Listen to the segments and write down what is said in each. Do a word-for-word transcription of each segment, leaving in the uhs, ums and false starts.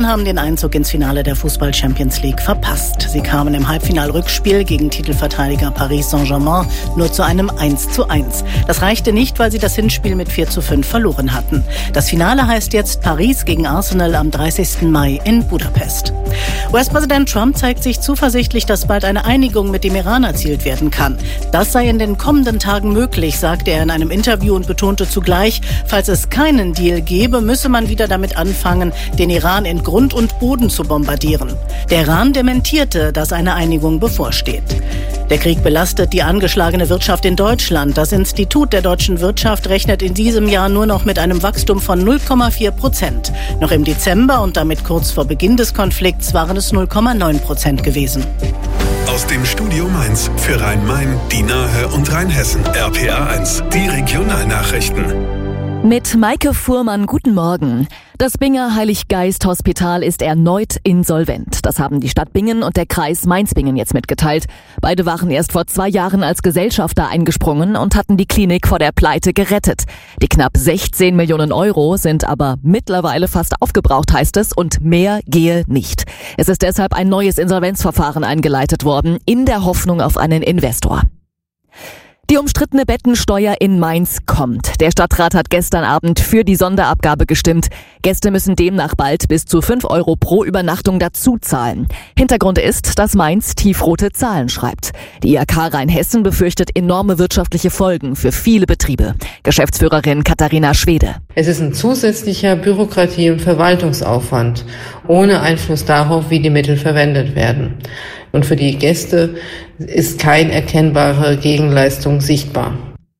haben den Einzug ins Finale der Fußball-Champions League verpasst. Sie kamen im Halbfinal-Rückspiel gegen Titelverteidiger Paris Saint-Germain nur zu einem eins zu eins. Das reichte nicht, weil sie das Hinspiel mit vier zu fünf verloren hatten. Das Finale heißt jetzt Paris gegen Arsenal am dreißigsten Mai in Budapest. U S-Präsident Trump zeigt sich zuversichtlich, dass bald eine Einigung mit dem Iran erzielt werden kann. Das sei in den kommenden Tagen möglich, sagte er in einem Interview und betonte zugleich, falls es keinen Deal gäbe, müsse man wieder damit anfangen, den Iran in Grund und Boden zu bombardieren. Der Iran dementierte, dass eine Einigung bevorsteht. Der Krieg belastet die angeschlagene Wirtschaft in Deutschland. Das Institut der deutschen Wirtschaft rechnet in diesem Jahr nur noch mit einem Wachstum von null Komma vier Prozent. Noch im Dezember und damit kurz vor Beginn des Konflikts waren es null Komma neun Prozent gewesen. Aus dem Studio Mainz für Rhein-Main, die Nahe und Rheinhessen. R P A eins, die Regionalnachrichten. Mit Maike Fuhrmann, guten Morgen. Das Binger Heiliggeist-Hospital ist erneut insolvent. Das haben die Stadt Bingen und der Kreis Mainz-Bingen jetzt mitgeteilt. Beide waren erst vor zwei Jahren als Gesellschafter eingesprungen und hatten die Klinik vor der Pleite gerettet. Die knapp sechzehn Millionen Euro sind aber mittlerweile fast aufgebraucht, heißt es, und mehr gehe nicht. Es ist deshalb ein neues Insolvenzverfahren eingeleitet worden, in der Hoffnung auf einen Investor. Die umstrittene Bettensteuer in Mainz kommt. Der Stadtrat hat gestern Abend für die Sonderabgabe gestimmt. Gäste müssen demnach bald bis zu fünf Euro pro Übernachtung dazu zahlen. Hintergrund ist, dass Mainz tiefrote Zahlen schreibt. Die I H K Rheinhessen befürchtet enorme wirtschaftliche Folgen für viele Betriebe. Geschäftsführerin Katharina Schwede. Es ist ein zusätzlicher Bürokratie- und Verwaltungsaufwand, ohne Einfluss darauf, wie die Mittel verwendet werden. Und für die Gäste ist keine erkennbare Gegenleistung sichtbar.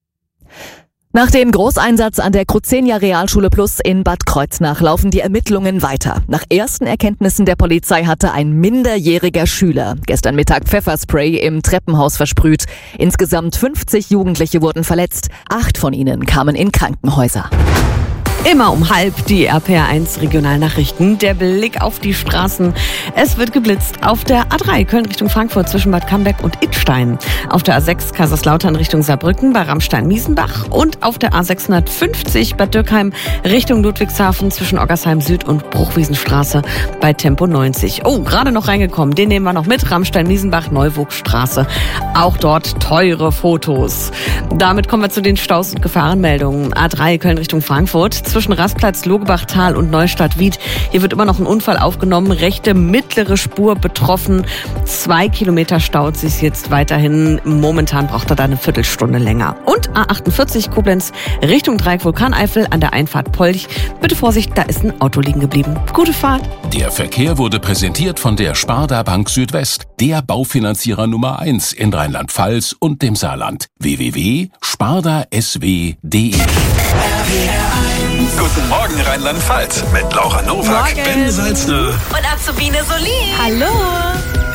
Nach dem Großeinsatz an der Cruzenia Realschule Plus in Bad Kreuznach laufen die Ermittlungen weiter. Nach ersten Erkenntnissen der Polizei hatte ein minderjähriger Schüler gestern Mittag Pfefferspray im Treppenhaus versprüht. Insgesamt fünfzig Jugendliche wurden verletzt. Acht von ihnen kamen in Krankenhäuser. Immer um halb die R P A eins Regionalnachrichten. Der Blick auf die Straßen. Es wird geblitzt auf der A drei Köln Richtung Frankfurt zwischen Bad Camberg und Idstein. Auf der A sechs Kaiserslautern Richtung Saarbrücken bei Ramstein-Miesenbach. Und auf der A sechshundertfünfzig Bad Dürkheim Richtung Ludwigshafen zwischen Oggersheim Süd und Bruchwiesenstraße bei Tempo neunzig. Oh, gerade noch reingekommen. Den nehmen wir noch mit. Ramstein-Miesenbach, Neuwogstraße. Auch dort teure Fotos. Damit kommen wir zu den Staus und Gefahrenmeldungen. A drei Köln Richtung Frankfurt. Zwischen Rastplatz Logebachtal und Neustadt-Wied. Hier wird immer noch ein Unfall aufgenommen. Rechte mittlere Spur betroffen. Zwei Kilometer staut sich jetzt weiterhin. Momentan braucht er da eine Viertelstunde länger. Und A achtundvierzig Koblenz Richtung Dreieck Vulkaneifel an der Einfahrt Polch. Bitte Vorsicht, da ist ein Auto liegen geblieben. Gute Fahrt. Der Verkehr wurde präsentiert von der Sparda Bank Südwest, der Baufinanzierer Nummer eins in Rheinland-Pfalz und dem Saarland. w w w punkt sparda s w punkt d e Guten Morgen Rheinland-Pfalz mit Laura Nowak, Morgen. Ben Salzner Und Azubine Solin. Hallo!